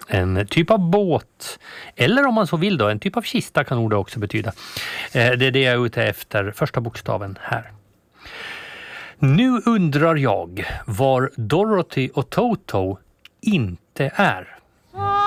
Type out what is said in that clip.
En typ av båt, eller om man så vill då, en typ av kista kan ordet också betyda. Det är det jag är ute efter, första bokstaven här. Nu undrar jag var Dorothy och Toto inte är.